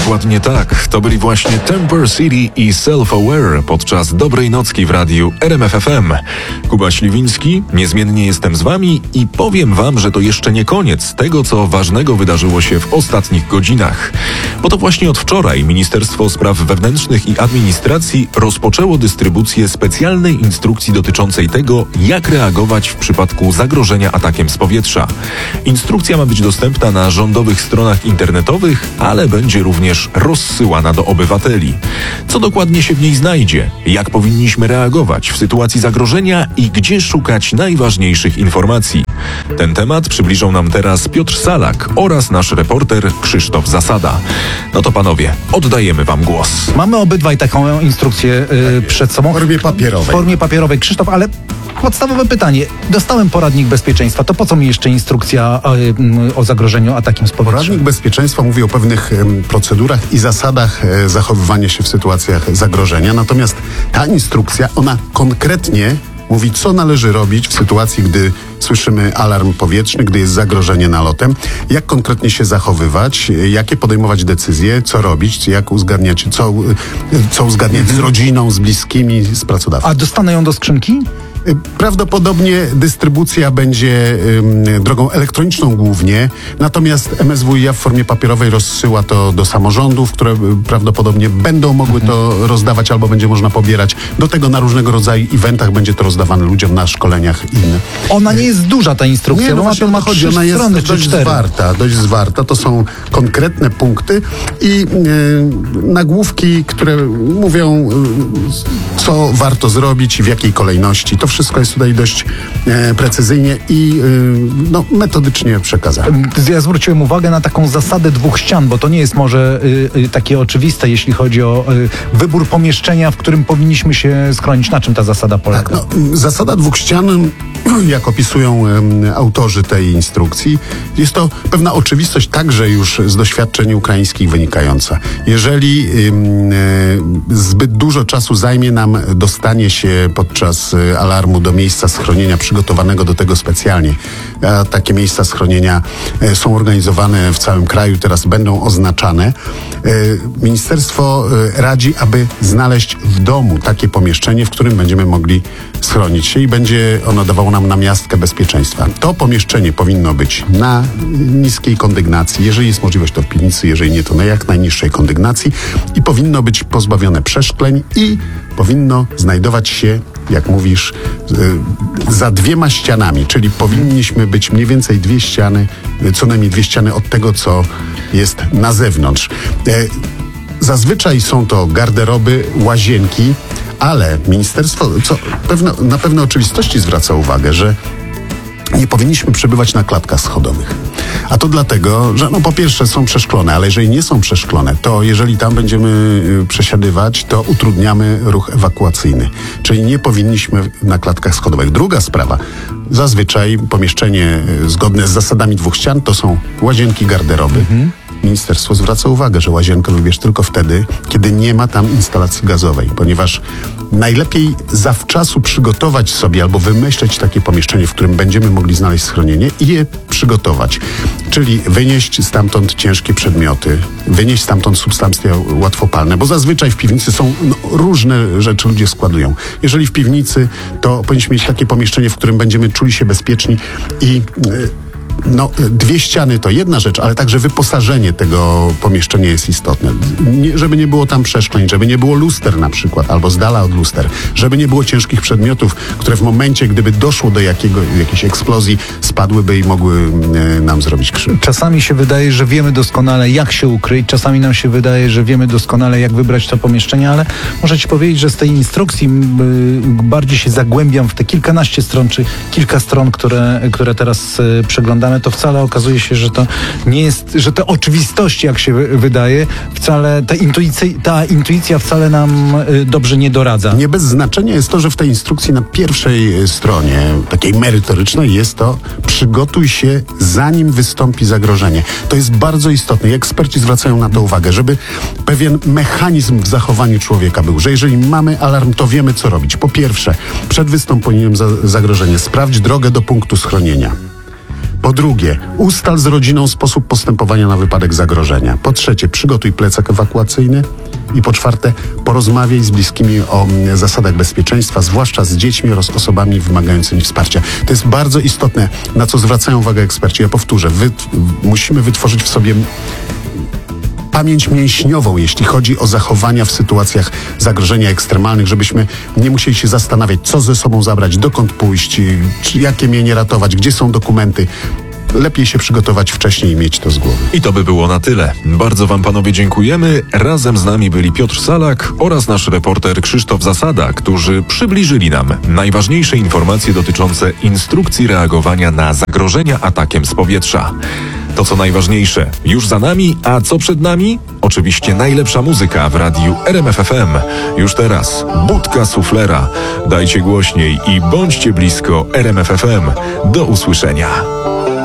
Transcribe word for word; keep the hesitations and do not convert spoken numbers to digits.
Dokładnie tak. To byli właśnie Temper City i Self-Aware podczas Dobrej Nocki w radiu R M F F M. Kuba Śliwiński, niezmiennie jestem z wami i powiem wam, że to jeszcze nie koniec tego, co ważnego wydarzyło się w ostatnich godzinach. Bo to właśnie od wczoraj Ministerstwo Spraw Wewnętrznych i Administracji rozpoczęło dystrybucję specjalnej instrukcji dotyczącej tego, jak reagować w przypadku zagrożenia atakiem z powietrza. Instrukcja ma być dostępna na rządowych stronach internetowych, ale będzie również rozsyłana do obywateli. Co dokładnie się w niej znajdzie? Jak powinniśmy reagować w sytuacji zagrożenia i gdzie szukać najważniejszych informacji? Ten temat przybliżą nam teraz Piotr Salak oraz nasz reporter Krzysztof Zasada. No to panowie, oddajemy wam głos. Mamy obydwaj taką instrukcję yy, przed sobą. W formie papierowej. W formie papierowej. Krzysztof, ale podstawowe pytanie. Dostałem poradnik bezpieczeństwa. To po co mi jeszcze instrukcja yy, o zagrożeniu atakiem z powietrza? Poradnik bezpieczeństwa mówi o pewnych yy, procedurach i zasadach yy, zachowywania się w sytuacjach zagrożenia. Natomiast ta instrukcja, ona konkretnie mówi, co należy robić w sytuacji, gdy słyszymy alarm powietrzny, gdy jest zagrożenie nalotem, jak konkretnie się zachowywać, jakie podejmować decyzje, co robić, jak uzgadniać, co, co uzgadniać mhm. z rodziną, z bliskimi, z pracodawcą. A dostanę ją do skrzynki? Prawdopodobnie dystrybucja będzie y, drogą elektroniczną głównie, natomiast M S W i A w formie papierowej rozsyła to do samorządów, które y, prawdopodobnie będą mogły to rozdawać albo będzie można pobierać. Do tego na różnego rodzaju eventach będzie to rozdawane ludziom na szkoleniach i inne. Ona nie jest duża, ta instrukcja. Nie, no właśnie ma chodzi, ona jest strony, dość cztery. zwarta, dość zwarta. To są konkretne punkty i y, nagłówki, które mówią, y, co warto zrobić i w jakiej kolejności. To wszystko jest tutaj dość e, precyzyjnie i e, no, metodycznie przekazane. Ja zwróciłem uwagę na taką zasadę dwóch ścian, bo to nie jest może y, y, takie oczywiste, jeśli chodzi o y, wybór pomieszczenia, w którym powinniśmy się schronić. Na czym ta zasada polega? Tak, no, zasada dwóch ścian, jak opisują e, autorzy tej instrukcji, jest to pewna oczywistość także już z doświadczeń ukraińskich wynikająca. Jeżeli e, zbyt dużo czasu zajmie nam dostanie się podczas e, alarmu do miejsca schronienia przygotowanego do tego specjalnie. A takie miejsca schronienia e, są organizowane w całym kraju, teraz będą oznaczane. E, ministerstwo e, radzi, aby znaleźć w domu takie pomieszczenie, w którym będziemy mogli schronić się i będzie ono dawało nam namiastkę bezpieczeństwa. To pomieszczenie powinno być na niskiej kondygnacji, jeżeli jest możliwość to w piwnicy, jeżeli nie to na jak najniższej kondygnacji i powinno być pozbawione przeszkleń i powinno znajdować się, jak mówisz, za dwiema ścianami, czyli powinniśmy być mniej więcej dwie ściany, co najmniej dwie ściany od tego, co jest na zewnątrz. Zazwyczaj są to garderoby, łazienki, ale ministerstwo co pewno, na pewne oczywistości zwraca uwagę, że nie powinniśmy przebywać na klatkach schodowych. A to dlatego, że no po pierwsze są przeszklone, ale jeżeli nie są przeszklone, to jeżeli tam będziemy przesiadywać, to utrudniamy ruch ewakuacyjny. Czyli nie powinniśmy na klatkach schodowych. Druga sprawa, zazwyczaj pomieszczenie zgodne z zasadami dwóch ścian to są łazienki, garderoby. Mhm. Ministerstwo zwraca uwagę, że łazienkę wybierz tylko wtedy, kiedy nie ma tam instalacji gazowej, ponieważ najlepiej zawczasu przygotować sobie albo wymyśleć takie pomieszczenie, w którym będziemy mogli znaleźć schronienie i je przygotować. Czyli wynieść stamtąd ciężkie przedmioty, wynieść stamtąd substancje łatwopalne, bo zazwyczaj w piwnicy są no, różne rzeczy ludzie składują. Jeżeli w piwnicy, to powinniśmy mieć takie pomieszczenie, w którym będziemy czuli się bezpieczni i yy, No, dwie ściany to jedna rzecz, ale także wyposażenie tego pomieszczenia jest istotne. Nie, żeby nie było tam przeszkleń, żeby nie było luster na przykład, albo z dala od luster, żeby nie było ciężkich przedmiotów, które w momencie, gdyby doszło do jakiego, jakiejś eksplozji, spadłyby i mogły e, nam zrobić krzywdę. Czasami się wydaje, że wiemy doskonale, jak się ukryć, czasami nam się wydaje, że wiemy doskonale, jak wybrać to pomieszczenie, ale muszę ci powiedzieć, że z tej instrukcji y, bardziej się zagłębiam w te kilkanaście stron, czy kilka stron, które, które teraz y, przeglądamy. To wcale okazuje się, że to nie jest, że te oczywistości, jak się wydaje, wcale ta intuicja, ta intuicja wcale nam dobrze nie doradza. Nie bez znaczenia jest to, że w tej instrukcji na pierwszej stronie, takiej merytorycznej, jest to przygotuj się, zanim wystąpi zagrożenie. To jest bardzo istotne i eksperci zwracają na to uwagę, żeby pewien mechanizm w zachowaniu człowieka był, że jeżeli mamy alarm, to wiemy, co robić. Po pierwsze, przed wystąpieniem za- zagrożenia sprawdź drogę do punktu schronienia. Po drugie, ustal z rodziną sposób postępowania na wypadek zagrożenia. Po trzecie, przygotuj plecak ewakuacyjny. I po czwarte, porozmawiaj z bliskimi o mm, zasadach bezpieczeństwa, zwłaszcza z dziećmi oraz osobami wymagającymi wsparcia. To jest bardzo istotne, na co zwracają uwagę eksperci. Ja powtórzę, wyt- musimy wytworzyć w sobie pamięć mięśniową, jeśli chodzi o zachowania w sytuacjach zagrożenia ekstremalnych, żebyśmy nie musieli się zastanawiać, co ze sobą zabrać, dokąd pójść, czy jakie mienie ratować, gdzie są dokumenty. Lepiej się przygotować wcześniej i mieć to z głowy. I to by było na tyle. Bardzo wam panowie dziękujemy. Razem z nami byli Piotr Salak oraz nasz reporter Krzysztof Zasada, którzy przybliżyli nam najważniejsze informacje dotyczące instrukcji reagowania na zagrożenia atakiem z powietrza. To co najważniejsze, już za nami, a co przed nami? Oczywiście najlepsza muzyka w radiu R M F F M. Już teraz Budka Suflera. Dajcie głośniej i bądźcie blisko R M F F M. Do usłyszenia.